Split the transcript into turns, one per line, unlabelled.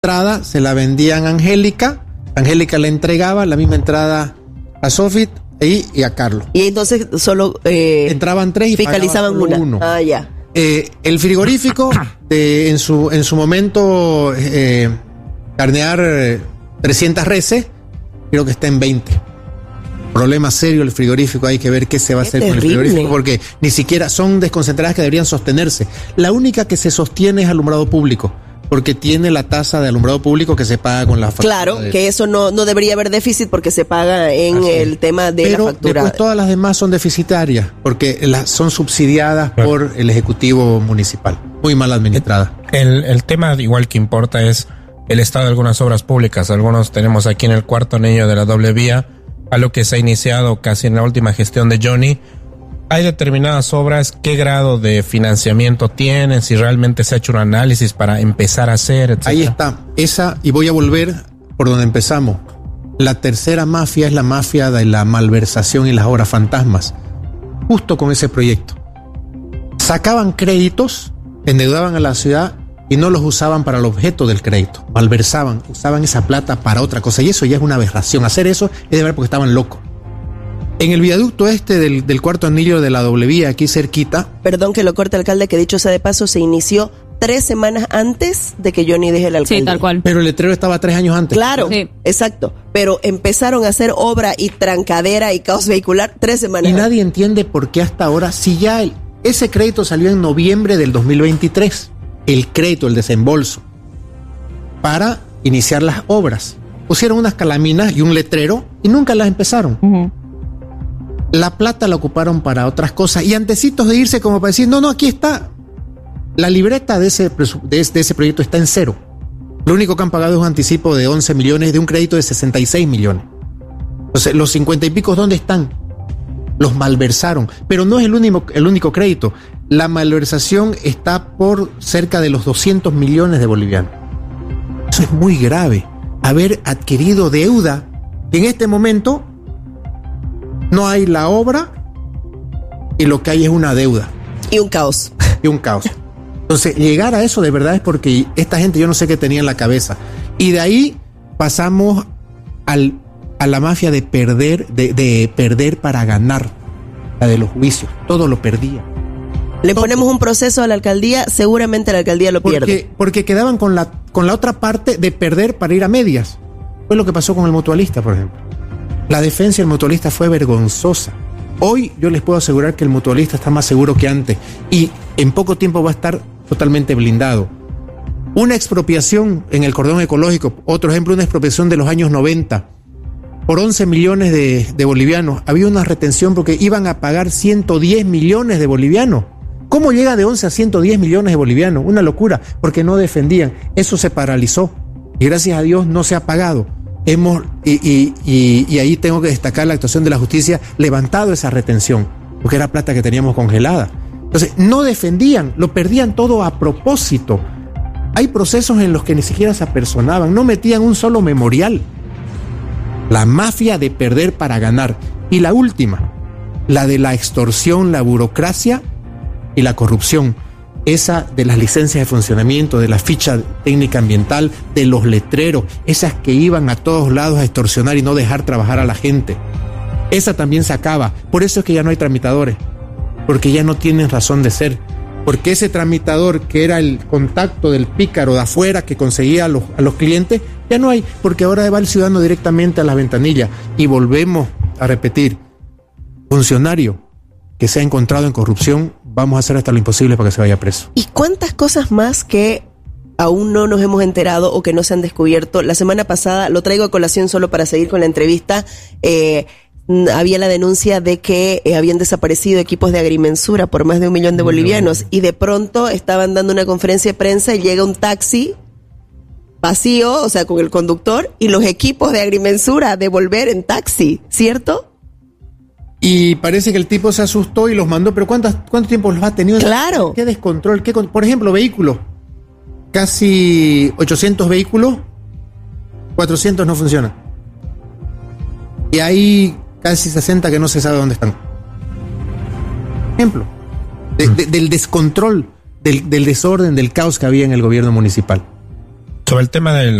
entrada se la vendían a Angélica la entregaba la misma entrada a Sofit y a Carlos.
Y entonces solo
entraban 3 y
fiscalizaban uno. Ah, ya.
El frigorífico, en su momento, carnear 300 reses, creo que está en 20. Problema serio el frigorífico, hay que ver qué se va a hacer con el frigorífico, porque ni siquiera son desconcentradas que deberían sostenerse. La única que se sostiene es alumbrado público, porque tiene la tasa de alumbrado público que se paga con la factura.
Claro, que eso no debería haber déficit porque se paga en el tema de la factura. Pero
después todas las demás son deficitarias, porque son subsidiadas por el Ejecutivo Municipal, muy mal administradas.
El tema igual que importa es el estado de algunas obras públicas. Algunos tenemos aquí en el cuarto anillo de la doble vía, a lo que se ha iniciado casi en la última gestión de Johnny. Hay determinadas obras, ¿qué grado de financiamiento tienen? Si realmente se ha hecho un análisis para empezar a hacer, etc.
Ahí está, y voy a volver por donde empezamos. La tercera mafia es la mafia de la malversación y las obras fantasmas. Justo con ese proyecto. Sacaban créditos, endeudaban a la ciudad y no los usaban para el objeto del crédito. Malversaban, usaban esa plata para otra cosa. Y eso ya es una aberración. Hacer eso es de ver porque estaban locos. En el viaducto del cuarto anillo de la doble vía, aquí cerquita.
Perdón que lo corte, alcalde, que dicho sea de paso, se inició 3 semanas antes de que Johnny deje el alcalde.
Sí, tal cual.
Pero el letrero estaba 3 años antes.
Claro, sí. Exacto. Pero empezaron a hacer obra y trancadera y caos vehicular 3 semanas
y
antes.
Nadie entiende por qué hasta ahora, si ya ese crédito salió en noviembre del 2023. El crédito, el desembolso, para iniciar las obras. Pusieron unas calaminas y un letrero y nunca las empezaron. Uh-huh. La plata la ocuparon para otras cosas y antecitos de irse como para decir, no, aquí está. La libreta de ese proyecto está en 0. Lo único que han pagado es un anticipo de 11 millones de un crédito de 66 millones. Entonces, los 50 y pico, ¿dónde están? Los malversaron, pero no es el único crédito. La malversación está por cerca de los 200 millones de bolivianos. Eso es muy grave. Haber adquirido deuda. En este momento no hay la obra y lo que hay es una deuda.
Y un caos.
Entonces, llegar a eso de verdad es porque esta gente yo no sé qué tenía en la cabeza. Y de ahí pasamos a la mafia de perder para ganar, la de los juicios, todo lo perdía.
Le ponemos un proceso a la alcaldía, seguramente la alcaldía lo pierde.
Porque quedaban con la otra parte de perder para ir a medias. Fue lo que pasó con el mutualista, por ejemplo. La defensa del mutualista fue vergonzosa. Hoy yo les puedo asegurar que el mutualista está más seguro que antes y en poco tiempo va a estar totalmente blindado. Una expropiación en el cordón ecológico, otro ejemplo, una expropiación de los años 90, por 11 millones de bolivianos. Había una retención porque iban a pagar 110 millones de bolivianos. ¿Cómo llega de 11 a 110 millones de bolivianos? Una locura, porque no defendían. Eso se paralizó y gracias a Dios no se ha pagado. Y ahí tengo que destacar la actuación de la justicia, levantado esa retención, porque era plata que teníamos congelada. Entonces, no defendían, lo perdían todo a propósito. Hay procesos en los que ni siquiera se apersonaban, no metían un solo memorial. La mafia de perder para ganar. Y la última, la de la extorsión, la burocracia y la corrupción. Esa de las licencias de funcionamiento, de la ficha técnica ambiental, de los letreros, esas que iban a todos lados a extorsionar y no dejar trabajar a la gente. Esa también se acaba. Por eso es que ya no hay tramitadores, porque ya no tienen razón de ser. Porque ese tramitador que era el contacto del pícaro de afuera que conseguía a los clientes, ya no hay, porque ahora va el ciudadano directamente a las ventanillas. Y volvemos a repetir, funcionario que se ha encontrado en corrupción, vamos a hacer hasta lo imposible para que se vaya preso.
¿Y cuántas cosas más que aún no nos hemos enterado o que no se han descubierto? La semana pasada, lo traigo a colación solo para seguir con la entrevista, había la denuncia de que habían desaparecido equipos de agrimensura por más de 1 millón de bolivianos y de pronto estaban dando una conferencia de prensa y llega un taxi vacío, o sea, con el conductor y los equipos de agrimensura a devolver en taxi, ¿cierto?
Y parece que el tipo se asustó y los mandó, pero ¿cuánto tiempo los ha tenido?
Claro.
¿Qué descontrol? Por ejemplo, vehículos. Casi 800 vehículos, 400 no funcionan. Y hay casi 60 que no se sabe dónde están. Ejemplo del descontrol, del desorden, del caos que había en el gobierno municipal.
Sobre el tema de